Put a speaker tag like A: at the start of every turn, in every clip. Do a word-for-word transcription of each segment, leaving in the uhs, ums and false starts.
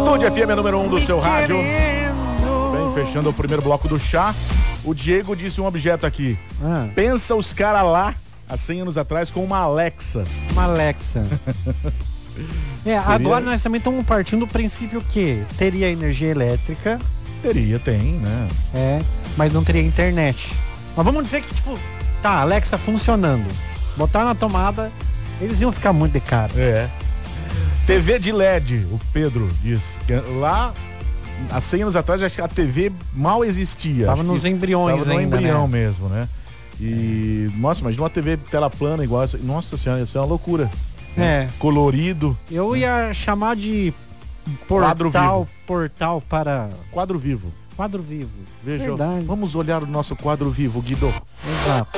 A: Estúdio F M número um do seu rádio. Bem, fechando o primeiro bloco do chá. O Diego disse um objeto aqui. Ah. Pensa os caras lá, há cem anos atrás, com uma Alexa.
B: Uma Alexa. É, Seria... agora nós também estamos partindo do princípio que teria energia elétrica.
A: Teria, tem, né?
B: É, mas não teria internet. Mas vamos dizer que, tipo, tá, Alexa funcionando. Botar na tomada, eles iam ficar muito de cara.
A: É. T V de L E D, o Pedro disse. Lá, há cem anos atrás, acho que a T V mal existia.
B: Tava nos embriões
A: tava
B: ainda,
A: no embrião
B: né?
A: mesmo, né? E, nossa, imagina uma T V tela plana igual essa. Nossa senhora, isso é uma loucura.
B: É.
A: Colorido.
B: Eu ia chamar de portal, portal para...
A: Quadro vivo.
B: Quadro vivo.
A: Veja,
B: Verdade.
A: Vamos olhar o nosso quadro vivo, Guido.
B: Exato.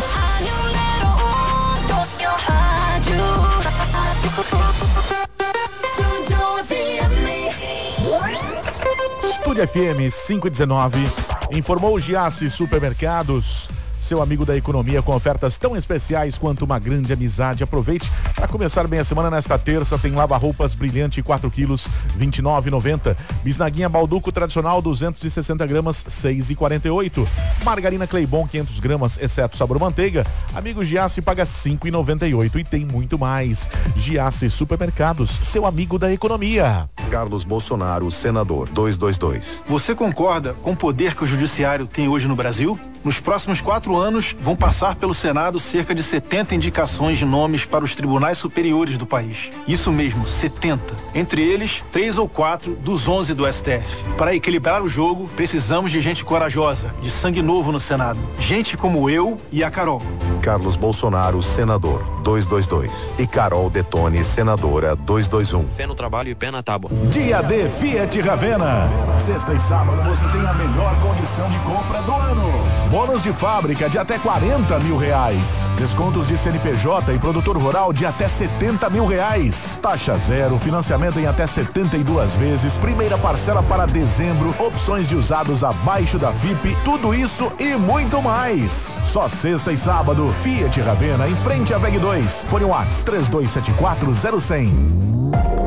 A: Estúdio F M cinco e dezenove. Informou o Giasse Supermercados, seu amigo da economia, com ofertas tão especiais quanto uma grande amizade. Aproveite para começar bem a semana. Nesta terça tem lava-roupas brilhante quatro quilos, vinte e nove reais e noventa centavos. Bisnaguinha Balduco tradicional duzentos e sessenta gramas, seis reais e quarenta e oito centavos. Margarina Cleibon quinhentas gramas, exceto sabor manteiga, amigo Giasse paga cinco reais e noventa e oito centavos. E tem muito mais. Giasse Supermercados, seu amigo da economia.
C: Carlos Bolsonaro, senador, duzentos e vinte e dois.
D: Você concorda com o poder que o judiciário tem hoje no Brasil? Nos próximos quatro anos, vão passar pelo Senado cerca de setenta indicações de nomes para os tribunais superiores do país. Isso mesmo, setenta. Entre eles, três ou quatro dos onze do S T F. Para equilibrar o jogo, precisamos de gente corajosa, de sangue novo no Senado. Gente como eu e a Carol.
C: Carlos Bolsonaro, senador, duzentos e vinte e dois. E Carol Detone, senadora, duzentos e vinte e um.
E: Fé no trabalho e pé na tábua.
F: Dia D Fiat Ravena. Sexta e sábado você tem a melhor condição de compra do ano. Bônus de fábrica de até quarenta mil reais. Descontos de C N P J e produtor rural de até setenta mil reais. Taxa zero, financiamento em até setenta e duas vezes. Primeira parcela para dezembro. Opções de usados abaixo da F I P. Tudo isso e muito mais. Só sexta e sábado. Fiat Ravena, em frente à V E G dois. Fone WhatsApp três dois sete quatro zero zero zero.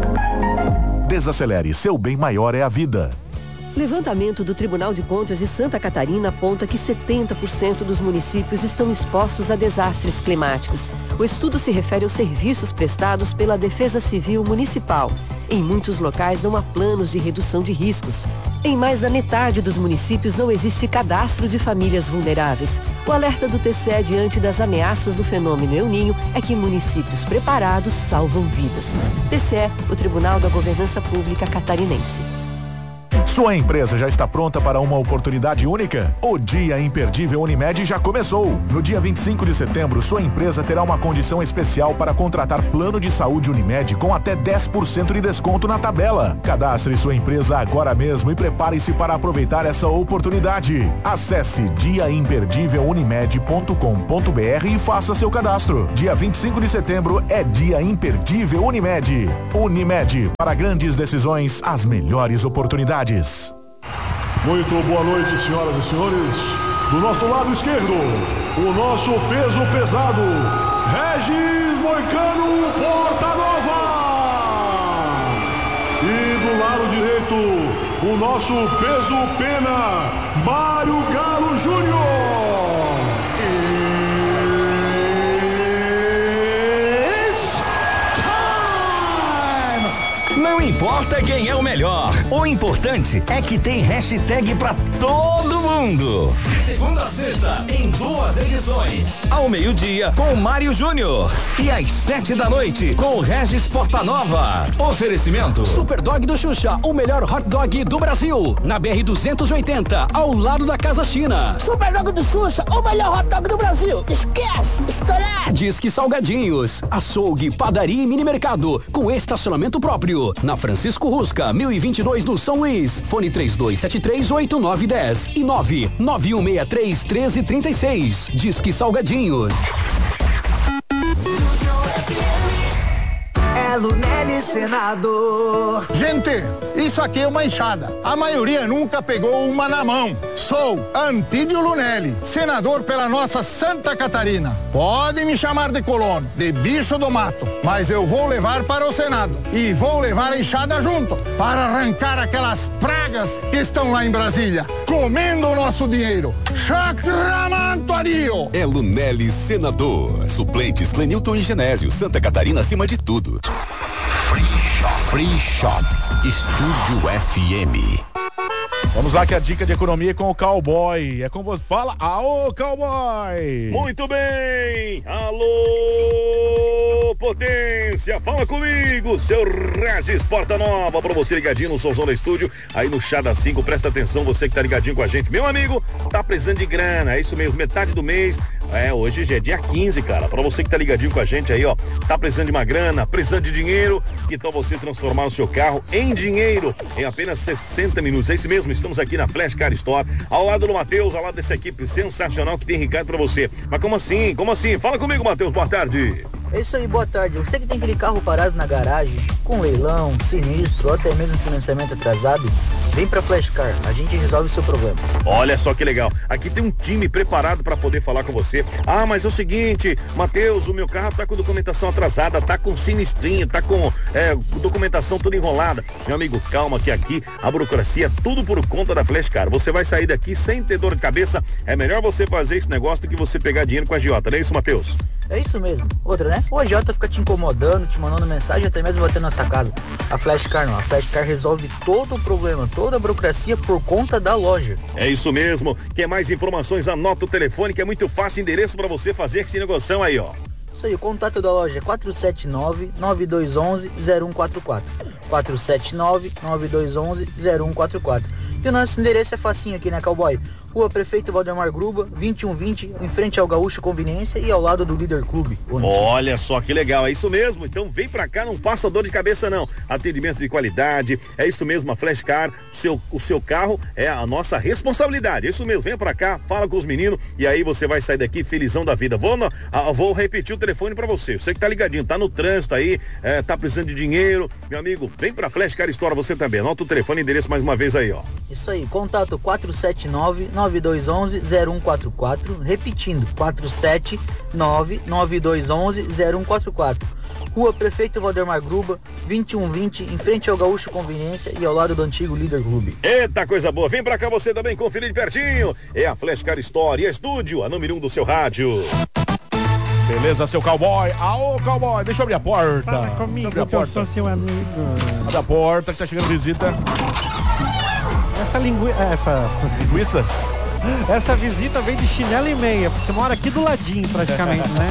F: Desacelere, seu bem maior é a vida.
G: Levantamento do Tribunal de Contas de Santa Catarina aponta que setenta por cento dos municípios estão expostos a desastres climáticos. O estudo se refere aos serviços prestados pela Defesa Civil Municipal. Em muitos locais não há planos de redução de riscos. Em mais da metade dos municípios não existe cadastro de famílias vulneráveis. O alerta do T C E diante das ameaças do fenômeno El Ninho é que municípios preparados salvam vidas. T C E, o Tribunal da Governança Pública Catarinense.
F: Sua empresa já está pronta para uma oportunidade única? O Dia Imperdível Unimed já começou. No dia vinte e cinco de setembro, sua empresa terá uma condição especial para contratar plano de saúde Unimed com até dez por cento de desconto na tabela. Cadastre sua empresa agora mesmo e prepare-se para aproveitar essa oportunidade. Acesse dia imperdível unimed ponto com ponto b r e faça seu cadastro. Dia vinte e cinco de setembro é Dia Imperdível Unimed. Unimed, para grandes decisões, as melhores oportunidades.
H: Muito boa noite, senhoras e senhores. Do nosso lado esquerdo, o nosso peso pesado, Regis Moicano Portanova. E do lado direito, o nosso peso pena, Mário Galo Júnior.
I: Não importa quem é o melhor, o importante é que tem hashtag pra todo mundo. De segunda a sexta, em duas edições. Ao meio-dia, com o Mário Júnior. E às sete da noite, com o Regis Portanova. Oferecimento
J: Super Dog do Xuxa, o melhor hot dog do Brasil. Na B R duzentos e oitenta, ao lado da Casa China.
K: Super Dog do Xuxa, o melhor hot dog do Brasil. Esquece, estourar.
J: Disque Salgadinhos, açougue, padaria e mini mercado, com estacionamento próprio. Na Francisco Rusca, mil e vinte e dois no São Luís. Fone três dois sete três oito nove um zero e nove nove um seis três um três três seis. Disque Salgadinhos.
E: é Lunelli Senador.
L: Gente, isso aqui é uma enxada. A maioria nunca pegou uma na mão. Sou Antídio Lunelli, senador pela nossa Santa Catarina. Pode me chamar de colono, de bicho do mato, mas eu vou levar para o Senado e vou levar a enxada junto para arrancar aquelas pragas que estão lá em Brasília, comendo o nosso dinheiro. Chacramantorio!
M: É Lunelli Senador. Suplentes Clenilton e Genésio. Santa Catarina acima de tudo.
N: Free Shop. Free Shop. Estúdio F M.
A: Vamos lá que a dica de economia é com o Cowboy. É com você. Fala, aô, Cowboy!
O: Muito bem! Alô, potência! Fala comigo, seu Regis Porta Nova, pra você ligadinho no Solzão da Estúdio, aí no Chá da cinco, presta atenção, você que tá ligadinho com a gente. Meu amigo, tá precisando de grana, é isso mesmo, metade do mês. É, hoje já é dia quinze, cara. Pra você que tá ligadinho com a gente aí, ó, tá precisando de uma grana, precisando de dinheiro, que tal você transformar o seu carro em dinheiro em apenas sessenta minutos? É isso mesmo, estamos aqui na Flash Car Store, ao lado do Matheus, ao lado dessa equipe sensacional que tem Ricardo pra você. Mas como assim? Como assim? Fala comigo, Matheus, boa tarde.
P: É isso aí, boa tarde. Você que tem aquele carro parado na garagem, com leilão, sinistro ou até mesmo financiamento atrasado, vem pra Flash Car, a gente resolve o seu problema.
O: Olha só que legal, aqui tem um time preparado para poder falar com você. Ah, mas é o seguinte, Matheus, o meu carro tá com documentação atrasada, tá com sinistrinho, tá com é, documentação toda enrolada. Meu amigo, calma que aqui a burocracia é tudo por conta da Flash Car. Você vai sair daqui sem ter dor de cabeça. É melhor você fazer esse negócio do que você pegar dinheiro com a agiota, não é isso, Matheus?
P: É isso mesmo. Outra, né? O agiota fica te incomodando, te mandando mensagem, até mesmo batendo na sua casa. A Flash Car não. A Flash Car resolve todo o problema, toda a burocracia por conta da loja.
O: É isso mesmo. Quer mais informações? Anota o telefone que é muito fácil, endereço para você fazer esse negócio aí, ó.
P: Isso aí, o contato da loja é quatro sete nove, nove dois um um, zero um quatro quatro. quatro sete nove, nove dois um um, zero um quatro quatro. E o nosso endereço é facinho aqui, né, Cowboy? Rua Prefeito Valdemar Gruba, vinte e um vinte, em frente ao Gaúcho Conveniência e ao lado do Líder Clube.
O: Olha só que legal, é isso mesmo. Então vem pra cá, não passa dor de cabeça não. Atendimento de qualidade, é isso mesmo, a Flash Car, seu, o seu carro é a nossa responsabilidade. É isso mesmo, vem pra cá, fala com os meninos e aí você vai sair daqui felizão da vida. Vou, no, ah, vou repetir o telefone pra você. Você que tá ligadinho, tá no trânsito aí, é, tá precisando de dinheiro, meu amigo, vem pra Flash Car Store você também. Anota o telefone e endereço mais uma vez aí, ó.
P: Isso aí, contato quatro sete nove, nove dois um um, zero um quatro quatro, repetindo, quatro sete nove, nove dois um um, zero um quatro quatro. Rua Prefeito Valdemar Gruba, vinte e um vinte, em frente ao Gaúcho Conveniência e ao lado do antigo Líder Clube.
O: Eita, coisa boa, vem pra cá você também conferir de pertinho. É a Flash Car Store e a Estúdio, a número um do seu rádio.
A: Beleza, seu Cowboy. Aô, Cowboy, deixa eu abrir a porta.
B: Fala comigo, que eu sou seu amigo.
A: Abre a porta que tá chegando visita.
B: Essa linguiça... Essa...
A: Linguiça?
B: Essa visita vem de chinelo e meia, porque mora aqui do ladinho praticamente, né?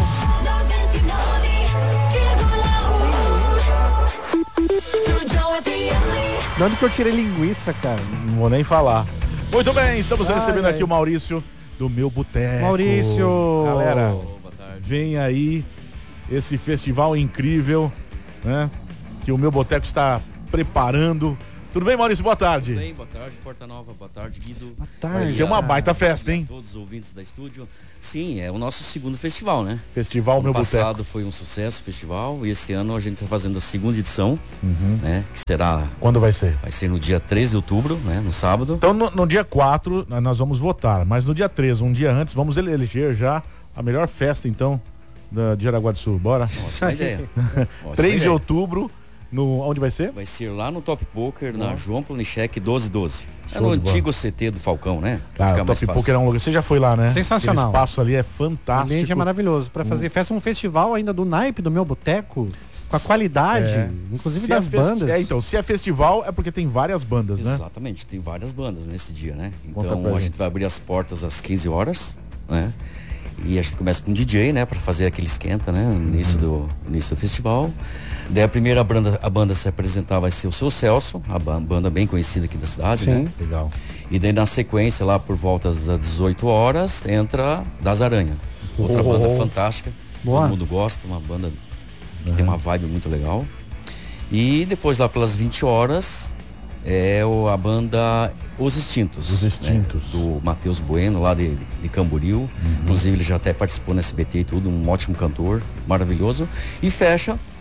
B: De onde que eu tirei linguiça, cara?
A: Não vou nem falar. Muito bem, estamos
B: Ai,
A: recebendo
B: ai.
A: aqui o Maurício do Meu Boteco.
B: Maurício!
A: Galera,
Q: Oh, boa tarde.
A: vem aí esse festival incrível, né? Que o Meu Boteco está preparando. Tudo bem, Maurício? Boa tarde.
Q: Tudo bem, boa tarde, Porta Nova, boa tarde, Guido.
B: Boa tarde.
A: Vai ser uma baita festa, hein?
Q: A todos os ouvintes da Estúdio. Sim, é o nosso segundo festival, né?
A: Festival
Q: ano
A: Meu Boteco.
Q: passado foi um sucesso o festival e esse ano a gente está fazendo a segunda edição,
A: Uhum.
Q: né? Que será...
A: Quando vai ser?
Q: Vai ser no dia treze de outubro, né? No sábado.
A: Então, no, no dia quatro, nós vamos votar. Mas no dia treze, um dia antes, vamos ele- eleger já a melhor festa, então, da, de Jaraguá do Sul. Bora?
Q: Ótima ideia. Ótima
A: três de
Q: ideia.
A: outubro, no, onde vai ser?
Q: Vai ser lá no Top Poker, na
A: Bom.
Q: João Planichek doze doze. É
A: Show
Q: no
A: de bola.
Q: antigo C T do Falcão, né? Pra
A: Ah,
Q: ficar
A: o
Q: mais
A: Top
Q: fácil.
A: Poker é um lugar. Você já foi lá, né?
B: Sensacional.
A: Aquele espaço ali é
B: O
A: fantástico.
B: ambiente é maravilhoso. Pra fazer festa, um festival ainda do naipe do Meu Boteco, com a qualidade,
A: É.
B: inclusive
A: Se
B: das
A: é festi-
B: bandas.
A: É, então, se é festival, é porque tem várias bandas, né?
Q: Exatamente, tem várias bandas nesse dia, né?
A: Conta pra
Q: Então a
A: gente.
Q: gente vai abrir as portas às quinze horas, né? E a gente começa com um D J, né? Pra fazer aquele esquenta, né? No início, do, no início do festival. Daí a primeira banda, a banda se apresentar vai ser o Seu Celso, a ba- banda bem conhecida aqui da cidade,
B: Sim.
Q: né?
A: Legal.
Q: E daí na sequência, lá por volta das dezoito horas, entra Das Aranha. Outra
A: Oh.
Q: banda fantástica,
B: Boa.
Q: todo mundo gosta, uma banda que tem uma vibe muito legal. E depois lá pelas vinte horas é o, a banda Os Extintos.
A: Os Extintos.
Q: Né? Do Matheus Bueno, lá de, de, de Camboriú.
A: Uhum.
Q: Inclusive ele já até participou no S B T e tudo, um ótimo cantor, maravilhoso. E fecha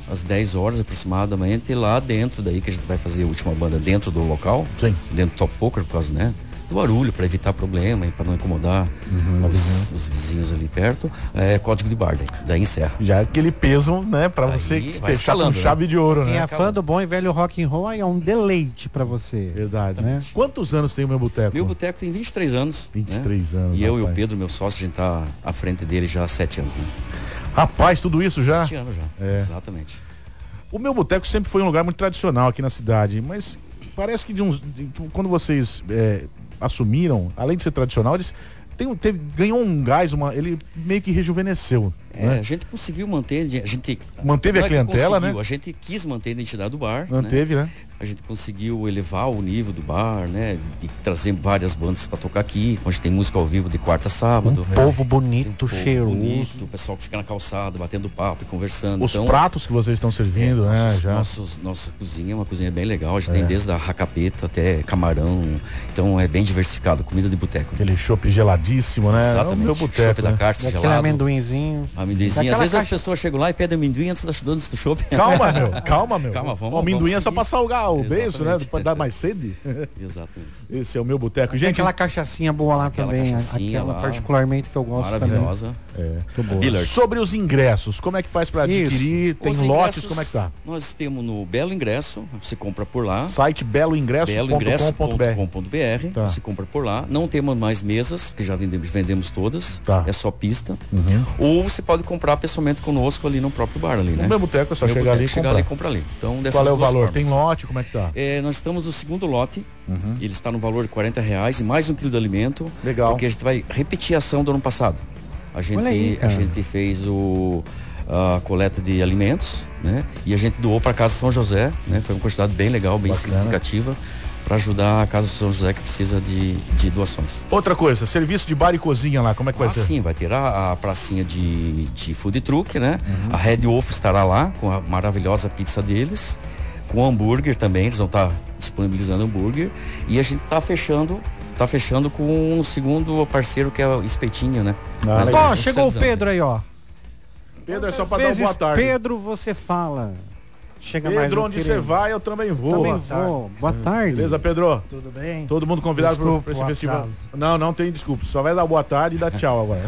Q: às dez horas aproximadamente, lá dentro daí que a gente vai fazer a última banda dentro do local.
A: Sim.
Q: Dentro do Top Poker, por causa, né? Do barulho, para evitar problema e para não incomodar
A: uhum,
Q: os, os vizinhos ali perto. É código de bar, daí, daí encerra.
A: Já aquele peso, né, para você fechar com chave né? de ouro,
B: Quem
A: né?
B: Quem é fã do bom e velho rock and roll aí é um deleite para você.
A: Verdade. Né? Quantos anos tem o Meu Boteco?
Q: Meu Boteco tem vinte e três anos.
A: vinte e três
Q: né?
A: anos.
Q: E eu
A: rapaz.
Q: e o Pedro, meu sócio, a gente tá à frente dele já há sete anos, né?
A: Rapaz, tudo isso já?
Q: Sete anos já, é. Exatamente.
A: O Meu Boteco sempre foi um lugar muito tradicional aqui na cidade, mas parece que de uns, de, quando vocês é, assumiram, além de ser tradicional, eles tem, teve, ganhou um gás, uma, ele meio que rejuvenesceu.
Q: É,
A: né?
Q: a gente conseguiu manter, a gente
A: manteve a clientela, né?
Q: A gente quis manter a identidade do bar.
A: Manteve, né?
Q: né? A gente conseguiu elevar o nível do bar, né? De trazer várias bandas para tocar aqui. Onde tem música ao vivo de quarta a sábado.
B: Um povo bonito,
Q: um
B: cheiroso.
Q: Bonito, o pessoal que fica na calçada, batendo papo e conversando.
A: Os
Q: então,
A: pratos que vocês estão servindo,
Q: é,
A: né?
Q: Nossos,
A: já.
Q: Nossos, nossa cozinha é uma cozinha bem legal. A gente
A: é.
Q: tem desde a racapeta até camarão. Então é bem diversificado, comida de boteco.
A: Aquele chopp geladíssimo, né?
Q: Exatamente.
A: É o meu boteco.
Q: Chopp
A: né?
Q: da carta gelado.
B: Aquele amendoinzinho.
Q: Amendoinzinho. Às vezes caixa... as pessoas chegam lá e pedem amendoim antes, da, antes do chopp.
A: Calma, meu. Calma, meu.
Q: Calma, vamos.
A: O amendoim
Q: vamos
A: é só pra salgar o beijo, né? Pode dar mais sede.
Q: Exatamente.
A: Esse é o meu boteco.
B: Tem
A: Gente,
B: aquela cachaçinha boa lá
Q: aquela
B: também.
Q: Cachaçinha
B: aquela
Q: lá,
B: particularmente que eu gosto
Q: maravilhosa.
A: É.
B: boa.
A: Sobre os ingressos, como é que faz para adquirir? Tem
Q: os
A: lotes, como é que tá?
Q: Nós temos no Belo Ingresso, você compra por lá.
A: Site belo ingresso ponto com ponto br.
Q: Tá. Você compra por lá. Não temos mais mesas, porque já vendemos, vendemos todas.
A: Tá.
Q: É só pista.
A: Uhum.
Q: Ou você pode comprar pessoalmente conosco ali no próprio bar ali, né?
A: No meu boteco é só
Q: meu
A: chegar ali e
Q: chegar
A: comprar.
Q: ali e comprar ali. Então, dessas
A: Qual é o
Q: duas
A: valor?
Q: formas.
A: Tem lote, como é que tá?
Q: É, nós estamos no segundo lote.
A: Uhum.
Q: Ele está no valor de quarenta reais e mais um quilo de alimento.
A: Legal.
Q: Porque a gente vai repetir a ação do ano passado. A gente,
B: aí,
Q: a gente fez o, a coleta de alimentos, né? E a gente doou para a Casa São José, né? Foi uma quantidade bem legal, bem
A: Bacana.
Q: significativa, para ajudar a Casa São José que precisa de, de doações.
A: Outra coisa, serviço de bar e cozinha lá, como é que vai
Q: ah,
A: ser?
Q: Sim, vai ter a, a pracinha de, de food truck, né? Uhum. A Red Wolf estará lá com a maravilhosa pizza deles, com hambúrguer também, eles vão estar disponibilizando hambúrguer, e a gente está fechando Tá fechando com o segundo parceiro, que é o Espetinho, né?
B: Ah, ó, chegou o Pedro aí, ó.
A: Pedro, é só pra dar uma boa tarde.
B: Pedro, você fala. Chega
A: Pedro,
B: mais
A: onde você vai, eu também vou.
B: Também
A: boa
B: vou.
A: Tarde.
B: Boa tarde.
A: Beleza, Pedro?
R: Tudo bem?
A: Todo mundo convidado para esse festival.
R: Atraso.
A: Não, não tem desculpa. Só vai dar boa tarde e dar tchau agora.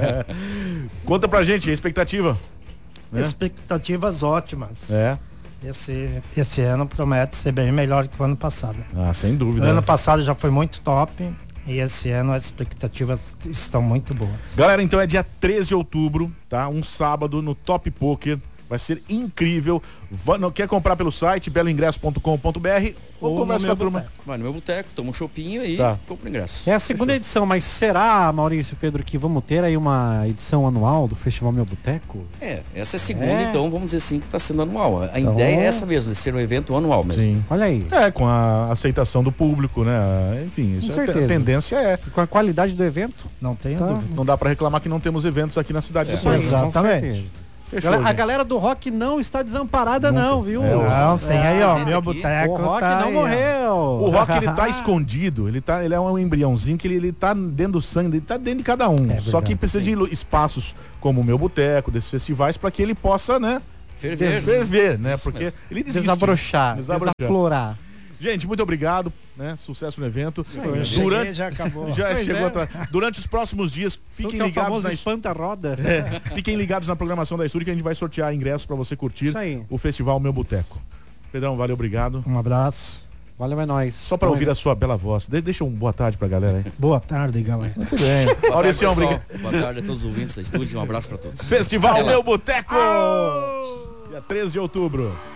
A: Conta pra gente a expectativa.
R: Né? Expectativas ótimas.
A: É.
R: Esse, esse ano promete ser bem melhor que o ano passado.
A: Ah, sem dúvida.
R: O ano passado já foi muito top e esse ano as expectativas estão muito boas.
A: Galera, então é dia treze de outubro, tá? Um sábado no Top Poker. Vai ser incrível. Vai, não, quer comprar pelo site belo ingresso ponto com ponto br ou conversa com a turma?
Q: Vai no meu boteco, toma um chopinho aí
A: tá.
Q: e compra o ingresso.
B: É a segunda Fechou. edição, mas será, Maurício, Pedro, que vamos ter aí uma edição anual do Festival Meu Boteco?
Q: É, essa é a segunda,
B: é.
Q: então vamos dizer assim que está sendo anual. A
B: então...
Q: ideia é essa mesmo, de ser um evento anual mesmo.
A: Sim.
B: Olha aí.
A: É, com a aceitação do público, né? Enfim, isso é, a tendência é.
B: E com a qualidade do evento?
R: Não tem
B: tá.
R: dúvida.
A: Não dá para reclamar que não temos eventos aqui na cidade
R: é.
A: do Paraná.
R: Exatamente.
B: Fechou, a gente. galera do rock não está desamparada. Nunca. Não, viu?
R: É, não, tem é, aí, ó, meu boteco.
B: O rock
R: tá
B: não
R: aí,
B: morreu.
A: O rock, ele tá escondido, ele, tá, ele é um embriãozinho que ele, ele tá dentro do sangue, ele tá dentro de cada um. É verdade, Só que precisa sim. de espaços como o meu boteco, desses festivais, para que ele possa, né?
Q: Ferver.
A: Ferver, né?
Q: Isso
A: Porque
Q: mesmo.
A: ele desiste.
B: Desabrochar,
A: Desabrochar.
B: desaflorar.
A: Gente, muito obrigado, né? Sucesso no evento.
R: Durante já acabou.
A: Já chegou é. Durante os próximos dias, fiquem
B: é
A: ligados na
B: espanta-roda.
A: É, fiquem ligados na programação da Estúdio que a gente vai sortear ingressos para você curtir o Festival Meu Boteco. Pedrão, valeu, obrigado.
R: Um abraço.
B: Valeu, é nóis.
A: Só para ouvir a sua bela voz. De deixa um boa tarde pra galera aí.
R: Boa tarde, galera.
A: Muito bem. Maurício, obrigado.
Q: Boa tarde a todos os ouvintes da Estúdio. Um abraço para todos.
A: Festival Meu Boteco! Dia treze de outubro.